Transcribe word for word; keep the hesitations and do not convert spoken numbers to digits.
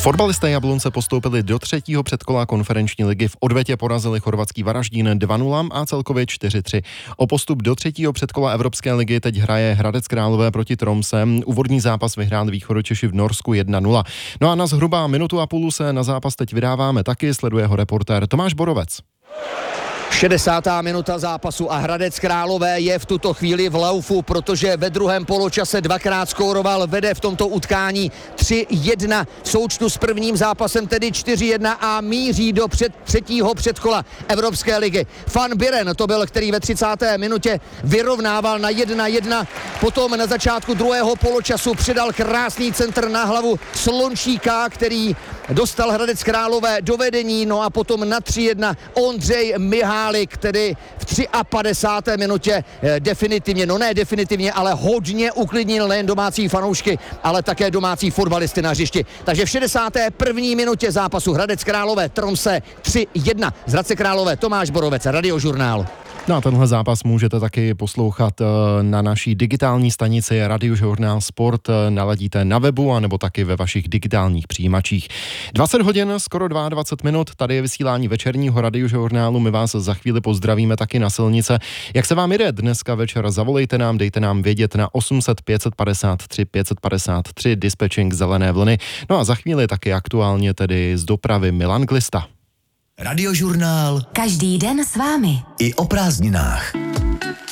Fotbalisté Jablonce postoupili do třetího předkola konferenční ligy, v odvetě porazili chorvatský Varaždín dva nula a celkově čtyři tři. O postup do třetího předkola Evropské ligy teď hraje Hradec Králové proti Tromse. Úvodní zápas vyhráli Východočeši v Norsku jedna nula. No a na zhruba minutu a půl se na zápas teď vydáváme taky, sleduje ho reportér Tomáš Borovec. šedesátá minuta zápasu a Hradec Králové je v tuto chvíli v laufu, protože ve druhém poločase dvakrát skóroval, vede v tomto utkání tři jedna, v součtu s prvním zápasem tedy čtyři jedna a míří do před, třetího předkola Evropské ligy. Van Biren to byl, který ve třicáté minutě vyrovnával na jedna jedna, potom na začátku druhého poločasu přidal krásný centr na hlavu Slončíka, který dostal Hradec Králové do vedení, no a potom na tři jedna Ondřej Mihálik, tedy v padesáté třetí minutě definitivně, no ne definitivně, ale hodně uklidnil nejen domácí fanoušky, ale také domácí fotbalisty na hřišti. Takže v šedesáté první minutě zápasu Hradec Králové Tromse tři jedna. Z Hradce Králové Tomáš Borovec, Radiožurnál. No a tenhle zápas můžete taky poslouchat na naší digitální stanici Radiožurnál Sport. Naladíte na webu anebo taky ve vašich digitálních přijímačích. dvacet hodin, skoro dvacet dva minut, tady je vysílání večerního Radiožurnálu. My vás za chvíli pozdravíme taky na silnice. Jak se vám jde dneska večer? Zavolejte nám, dejte nám vědět na osm set pět set padesát tři pět set padesát tři, dispečing Zelené vlny. No a za chvíli taky aktuálně tedy z dopravy Milan Glista. Radiožurnál. Každý den s vámi. I o prázdninách.